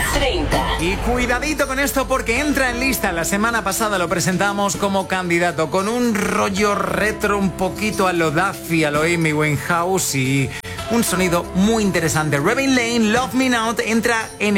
30. Y cuidadito con esto porque entra en lista. La semana pasada lo presentamos como candidato con un rollo retro un poquito a lo Daffy, a lo Amy Winehouse y un sonido muy interesante. Rebel Lane, Love Me Now entra en